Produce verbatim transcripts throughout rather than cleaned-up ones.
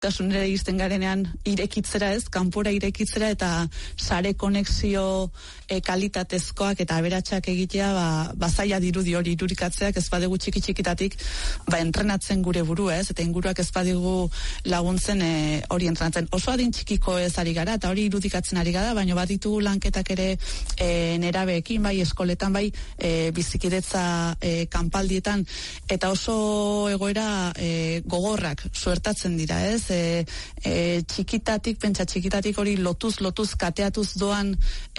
kasunera iristen garenean irekitzera ez, kanpora irekitzera eta sare konexio e, kalitatezkoak eta aberatsak egitea ba, bazaia dirudi hori irurikatzeak ez badegu txiki txikitatik ba entrenatzen gure burua ez, eta inguruak ez badigu laguntzen e, hori entrenatzen. Oso adin txikiko ez ari gara eta hori irudikatzen ari gara, baina baditugu lanketak ere e, nerabeekin, bai eskoletan, bai e, bizikidetza e, kanpaldietan, eta oso egoera e, gogorrak suertatzen dira ez, E, e, txikitatik, pentsa txikitatik hori lotuz, lotuz, kateatuz doan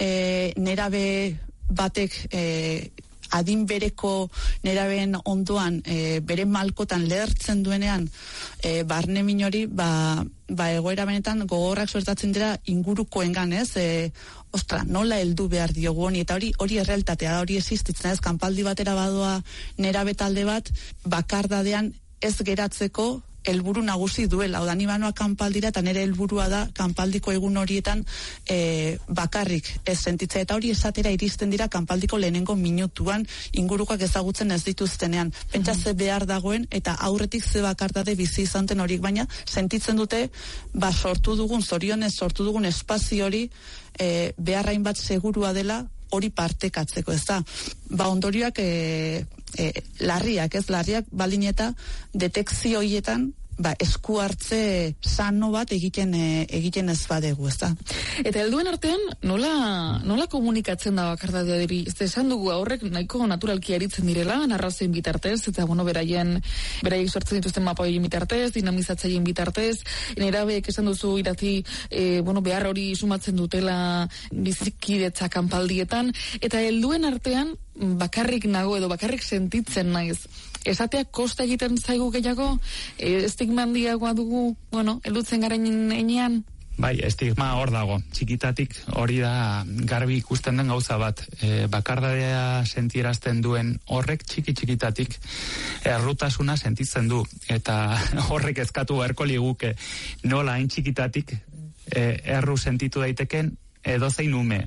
e, nerabe batek e, adin bereko nerabeen ondoan e, bere malkotan lehertzen duenean e, barne min hori, ba, ba egoera benetan gogorrak suertatzen dira ingurukoengan ez, e, ostra, nola heldu behar diogu honi, eta hori hori errealitatea da, hori existitzen ez, kanpaldi batera badoa nerabe talde bat, bakardadean ez geratzeko helburu nagusi duela, oda ni banoa kanpaldira eta nire helburua da kanpaldiko egun horietan e, bakarrik ez sentitzea, eta hori esatera iristen dira kanpaldiko lehenengo minutuan ingurukoak ezagutzen ez dituztenean. Pentsa ze behar dagoen eta aurretik ze bakardade bizi izanten horiek, baina sentitzen dute ba sortu dugun, zorionez sortu dugun espazio hori e, beharrain bat segurua dela hori partekatzeko, ez da. Ba ondorioak e, e, larriak, ez larriak baldin eta detekzio horietan ba esku hartze sano bat egiten e, egiten ez badegu, ez da. Eta helduen artean nola nola komunikatzen da bakardadea hori? Ez esan dugu aurrek nahiko naturalki aritzen direla narrazioen bitartez, eta bueno, beraien beraiek sortzen dituzten mapa horien bitartez, dinamizatzaileen bitartez, nerabeek esan duzu irati e, bueno, behar hori sumatzen dutela bizikidetza kanpaldietan, eta helduen artean bakarrik nago edo bakarrik sentitzen naiz. Esatea kosta egiten zaigu gehiago, e, estigma handiagoa dugu, bueno, heldutzen garen enean? Bai, estigma hor dago. Txikitatik hori da garbi ikusten den gauza bat. E, bakardadea sentierazten duen horrek txiki txikitatik errutasuna sentitzen du. Eta horrek ezkatu beharko liguke nola hain txikitatik e, erru sentitu daiteken edozein ume.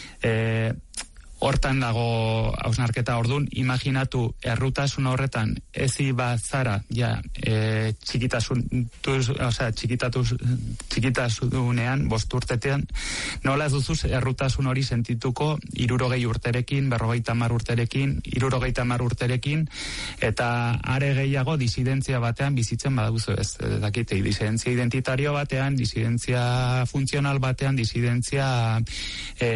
E, Hortan dago hausnarketa ordun, imaginatu errutasun horretan ezi bat zara, ja, e, txikitasun, tuz, osea, txikitatuz, txikitasunean, bosturtetean, nola ez duzuz errutasun hori sentituko irurogei urterekin, berrogeita mar urterekin, irurogei mar urterekin, eta are gehiago disidentzia batean bizitzen badaguzu ez. Dakite, disidentzia identitario batean, disidentzia funtzional batean, disidentzia e,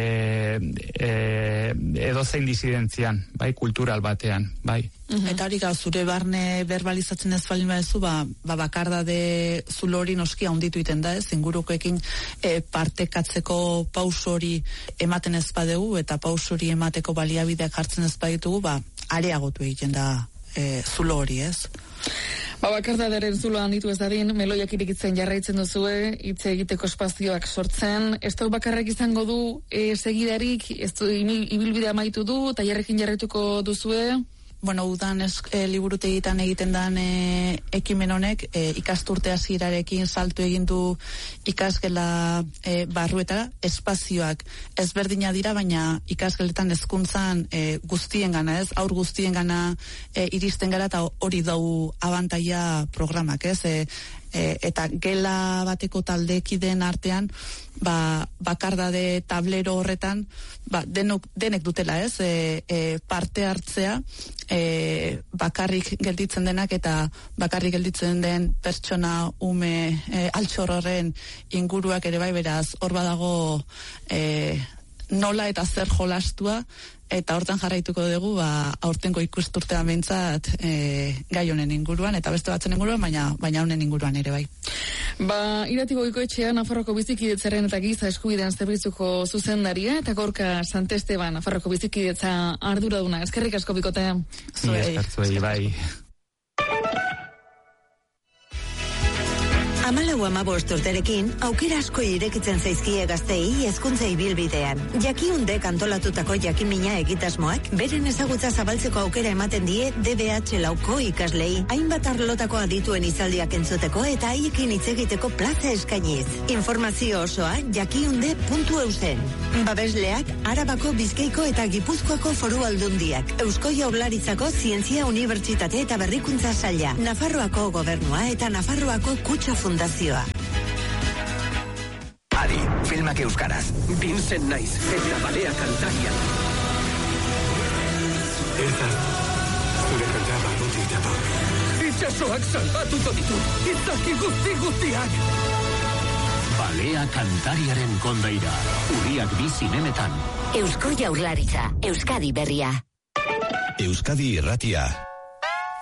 e, edozein disidentzian, bai, kultural batean, bai. Uhum. Eta hori gau, zure barne verbalizatzen ez balin badezu, ba, ba bakardade zulo hori noski handitu iten da ez, ingurukoekin e, partekatzeko pauso hori ematen ez badegu, eta pauso hori emateko baliabideak hartzen ez baditugu, ba, areagotu egiten da e, zulo hori ez. Ba, bakardadaren zulo handitu ez dadin, meloiak irikitzen jarraitzen duzue, hitz egiteko espazioak sortzen, ez da bakarrak izango du e, segidarik, ez du ibilbidea amaitu du, eta jarrekin jarraituko duzue? Bueno, udan es, e, liburutegitan egiten dan e, ekimen honek, e, ikasturte hasierarekin saltu egin du ikasgela e, barruetara, espazioak ezberdina dira, baina ikasgeletan hezkuntzan e, guztien gana, ez, aur guztien gana e, iristen gara, eta hori dau abantaia programak, ez, e, e, eta gela bateko taldekideen artean, ba, bakardade tablero horretan, ba, denok, denek dutela, ez, e, e, parte hartzea, e, bakarrik gelditzen denak eta bakarrik gelditzen den pertsona ume e, altxor horren inguruak ere bai, beraz, hor badago e, nola eta zer jolastua, eta hortan jarraituko dugu, ba, aurtengo ikusturtean behintzat e, gai honen inguruan, eta beste batzen inguruan, baina baina honen inguruan ere bai. Ba, Irati Goikoetxea, Nafarroko bizikidetzaren eta giza eskubidean zerbitzuko zuzendaria, eta Gorka Santesteban, Nafarroko bizikidetza arduraduna. Eskerrik asko bikote. Zuei. Eskertzuei, bai. Amalau amabost urterekin, aukera asko irekitzen zaizkie gaztei hezkuntza ibilbidean. Jakiundek antolatutako jakimina egitasmoak, beren ezagutza zabaltzeko aukera ematen die D B H lauko ikaslei, hainbat arlotako adituen izaldiak entzuteko eta haiekin hitz egiteko plaza eskainiz. Informazio osoa jakiunde puntu eusen. Babesleak, Arabako, Bizkaiko eta Gipuzkoako foru aldundiak, Eusko Jaurlaritzako Zientzia Unibertsitate eta Berrikuntza Saila, Nafarroako Gobernua eta Nafarroako Kutxa Fundazioa. Fundazioa. Adi, filmak euskaraz. Vincent naiz, eta balea kantarian. Erta, zure kanta barrutik dator. Itxasoak salbatuko ditu, izaki guzti guztiak. Balea kantariaren kondaira, Urriak bi zinemetan. Eusko Jaurlaritza, Euskadi berria. Euskadi irratia.